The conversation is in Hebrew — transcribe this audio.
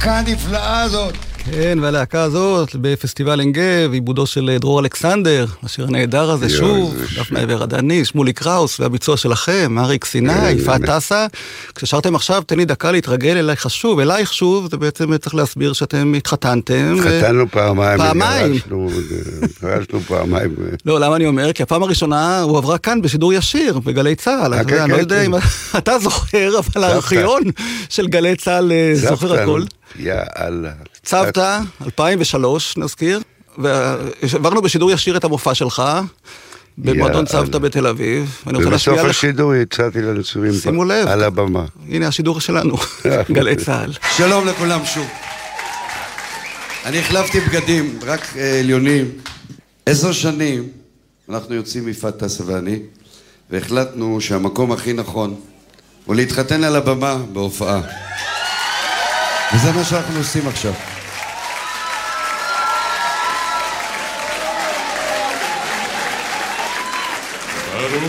הלהקה הנפלאה הזאת. כן, והלהקה הזאת בפסטיבל עין גב, עיבודו של דרור אלכסנדר, השיר הנהדר הזה שוב, דפנה עבר-הדני, שמולי קראוס, והביצוע שלכם, אריק סיני, יפעת טסה. כששרתם עכשיו, תן לי דקה להתרגל אלייך שוב, זה בעצם צריך להסביר שאתם התחתנתם. התחתנו פעמיים. גרשנו פעמיים. לא, למה אני אומר? כי הפעם הראשונה הוא עברה כאן בשידור ישיר, בגלי צהל. אני לא יודע אם אתה זוכר, אבל הארכיון של גלי צהל זוכר הכל. יאללה. צוותא, 2003, נזכיר, ועברנו בשידור ישיר את המופע שלך, במועדון צוותא בתל אביב. ובסוף השידור יצאתי לנצורים על הבמה. הנה השידור שלנו, גלי צהל. שלום לכולם שוב. אני החלפתי בגדים, רק עליונים. 10 שנים אנחנו יוצאים יפעת טסה ואני, והחלטנו שהמקום הכי נכון הוא להתחתן על הבמה בהופעה. וזה מה שאנחנו עושים עכשיו.